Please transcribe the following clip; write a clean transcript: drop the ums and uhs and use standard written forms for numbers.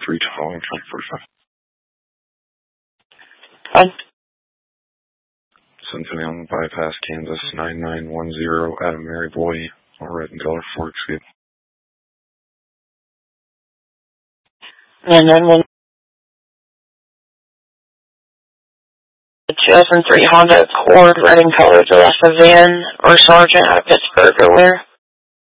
following 2045. Symphony on Bypass, Kansas, 9910, Adam Mary Boy, all red and color, Ford Escape. And then 2003 Honda Accord, red in color, to left a van or sergeant out of Pittsburgh or where?